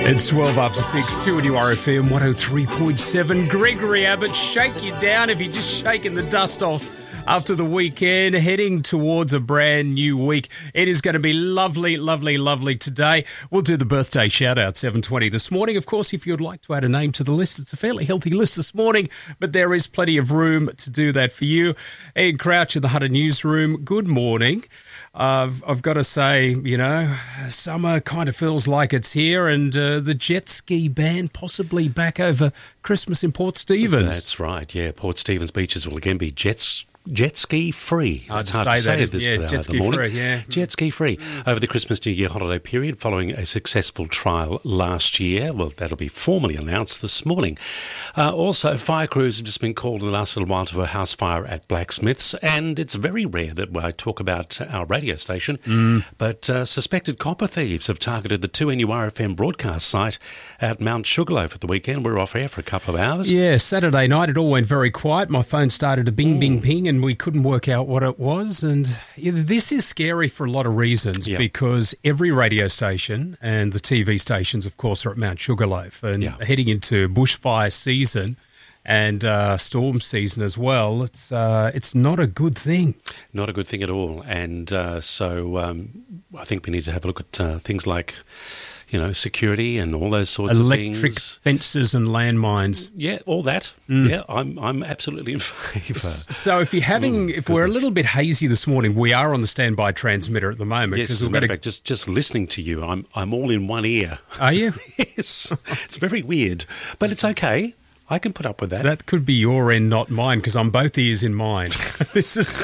It's 12 after 6, 2 RFM 103.7. Gregory Abbott, shake you down if you're just shaking the dust off after the weekend, heading towards a brand new week. It is going to be lovely, lovely, lovely today. We'll do the birthday shout-out 7:20 this morning. Of course, if you'd like to add a name to the list, it's a fairly healthy list this morning, but there is plenty of room to do that for you. Ian Crouch in the Hunter Newsroom, good morning. I've got to say, summer kind of feels like it's here, and the jet ski ban possibly back over Christmas in Port Stephens. That's right, yeah. Port Stephens beaches will again be jet ski free. It's hard to say this jet ski free, yeah. Jet ski free over the Christmas New Year holiday period following a successful trial last year. Well, that'll be formally announced this morning. Also, fire crews have just been called in the last little while to a house fire at Blacksmiths, and it's very rare that I talk about our radio station, but suspected copper thieves have targeted the 2NURFM broadcast site at Mount Sugarloaf at the weekend. We were off air for a couple of hours. Yeah, Saturday night it all went very quiet. My phone started to bing, bing, ping, and we couldn't work out what it was. And this is scary for a lot of reasons, because every radio station and the TV stations, of course, are at Mount Sugarloaf, and heading into bushfire season and storm season as well. It's not a good thing. Not a good thing at all. And so I think we need to have a look at things like security and all those sorts of things. Electric fences and landmines. Yeah, all that. Yeah, I'm absolutely in favour. So if we're a little bit hazy this morning, we are on the standby transmitter at the moment. Yes, as a matter of fact, just listening to you, I'm all in one ear. Are you? Yes. It's very weird, but it's okay. I can put up with that. That could be your end, not mine, because I'm both ears in mine. This is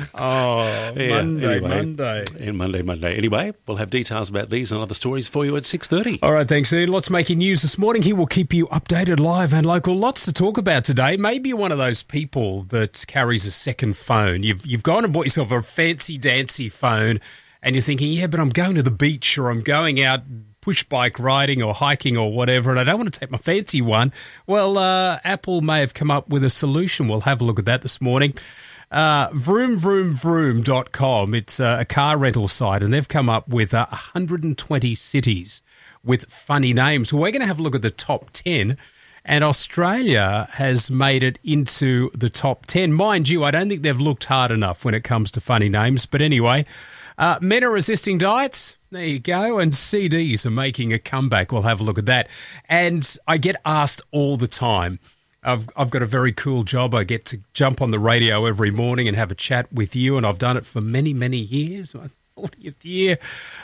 Monday. Monday. Anyway, we'll have details about these and other stories for you at 6:30. All right, thanks, Ian. Lots making news this morning. He will keep you updated live and local. Lots to talk about today. Maybe you're one of those people that carries a second phone. You've gone and bought yourself a fancy-dancy phone, and you're thinking, but I'm going to the beach, or I'm going out push bike riding or hiking or whatever, and I don't want to take my fancy one. Well, Apple may have come up with a solution. We'll have a look at that this morning. VroomVroomVroom.com. It's a car rental site, and they've come up with 120 cities with funny names. We're going to have a look at the top 10, and Australia has made it into the top 10. Mind you, I don't think they've looked hard enough when it comes to funny names, but anyway, men are resisting diets. There you go. And CDs are making a comeback. We'll have a look at that. And I get asked all the time. I've got a very cool job. I get to jump on the radio every morning and have a chat with you, and I've done it for many, many years. My 40th year.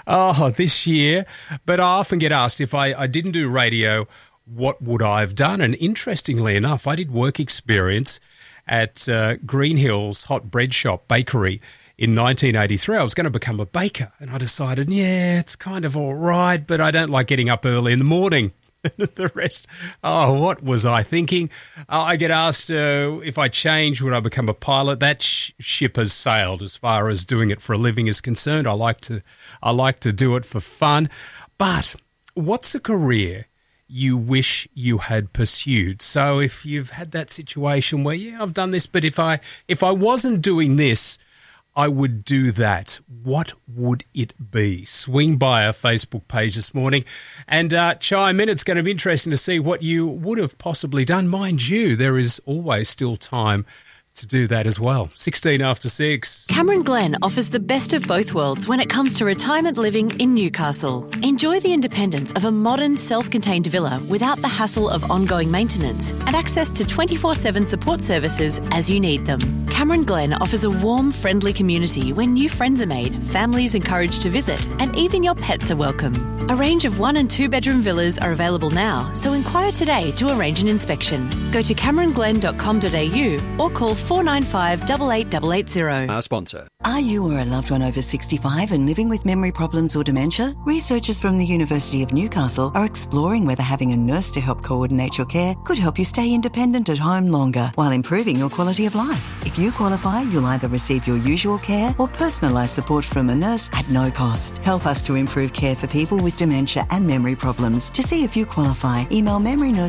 This year. But I often get asked, if I didn't do radio, what would I have done? And interestingly enough, I did work experience at Green Hills Hot Bread Shop Bakery in 1983. I was going to become a baker, and I decided, it's kind of all right, but I don't like getting up early in the morning. The rest, what was I thinking? I get asked if I change, would I become a pilot? That ship has sailed as far as doing it for a living is concerned. I like to do it for fun. But what's a career you wish you had pursued? So if you've had that situation where, I've done this, but if I wasn't doing this, I would do that. What would it be? Swing by our Facebook page this morning and chime in. It's going to be interesting to see what you would have possibly done. Mind you, there is always still time to do that as well. 16 after 6. Cameron Glen offers the best of both worlds when it comes to retirement living in Newcastle. Enjoy the independence of a modern, self-contained villa without the hassle of ongoing maintenance and access to 24/7 support services as you need them. Cameron Glen offers a warm, friendly community where new friends are made, families encouraged to visit, and even your pets are welcome. A range of 1- and 2-bedroom villas are available now, so inquire today to arrange an inspection. Go to cameronglen.com.au or call 495 88880. Our sponsor. Are you or a loved one over 65 and living with memory problems or dementia? Researchers from the University of Newcastle are exploring whether having a nurse to help coordinate your care could help you stay independent at home longer while improving your quality of life. If you qualify, you'll either receive your usual care or personalised support from a nurse at no cost. Help us to improve care for people with dementia and memory problems. To see if you qualify, email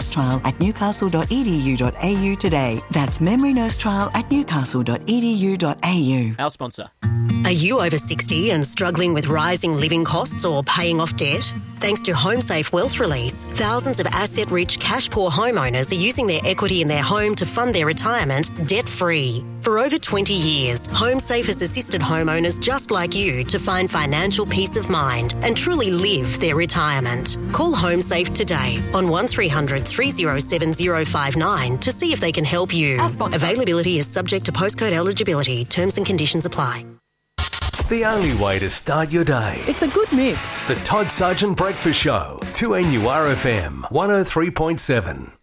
memorynursetrial@newcastle.edu.au today. That's memorynursetrial@newcastle.edu.au. Our sponsor. Are you over 60 and struggling with rising living costs or paying off debt? Thanks to HomeSafe Wealth Release, thousands of asset-rich, cash-poor homeowners are using their equity in their home to fund their retirement debt-free. For over 20 years, HomeSafe has assisted homeowners just like you to find financial peace of mind and truly live their retirement. Call HomeSafe today on 1300 307 059 to see if they can help you. Availability is subject to postcode eligibility. Terms and conditions apply. The only way to start your day. It's a good mix. The Todd Sargent Breakfast Show, 2NURFM 103.7.